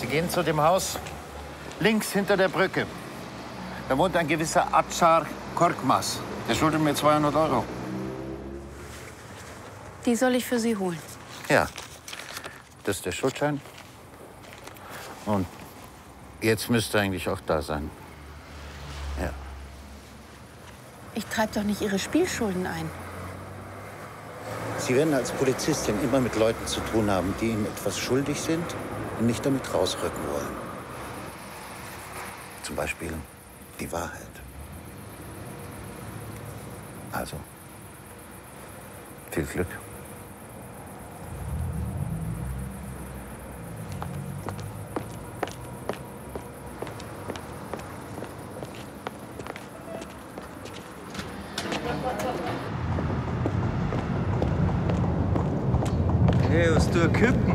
Sie gehen zu dem Haus links hinter der Brücke. Da wohnt ein gewisser Atschar Korkmaz. Der schuldet mir 200 Euro. Die soll ich für Sie holen. Ja, das ist der Schuldschein. Und jetzt müsste eigentlich auch da sein. Ja. Ich treibe doch nicht Ihre Spielschulden ein. Sie werden als Polizistin immer mit Leuten zu tun haben, die Ihnen etwas schuldig sind und nicht damit rausrücken wollen. Zum Beispiel die Wahrheit. Also, viel Glück. Hey, was du Küppen?